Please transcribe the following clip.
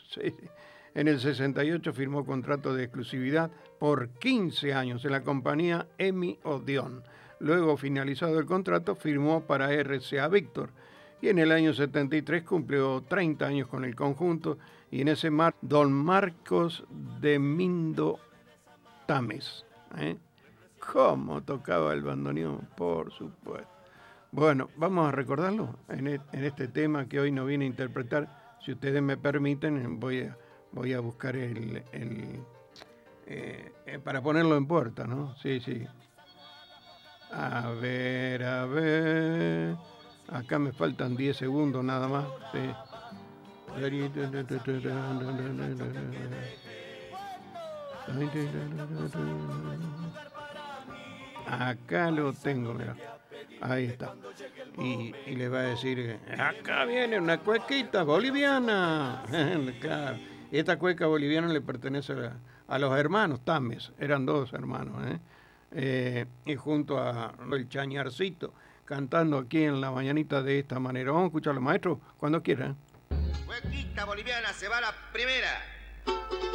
Sí. En el 68 firmó contrato de exclusividad por 15 años en la compañía EMI Odeon. Luego, finalizado el contrato, firmó para RCA Víctor. Y en el año 73 cumplió 30 años con el conjunto. Y en ese mar, Don Marcos de Mindo Tames. ¿Cómo tocaba el bandoneón? Por supuesto. Bueno, vamos a recordarlo en este tema que hoy nos viene a interpretar. Si ustedes me permiten, voy a buscar para ponerlo en puerta, ¿no? Sí, sí. A ver, a ver. Acá me faltan 10 segundos nada más. Sí. Acá lo tengo, mira. Ahí está. Y le va a decir, acá viene una cuequita boliviana. Claro. Esta cueca boliviana le pertenece a los hermanos Tames, eran dos hermanos, y junto a el Chañarcito, cantando aquí en la mañanita de esta manera. Vamos a escucharlo, maestro, cuando quiera. Cuequita boliviana, se va la primera.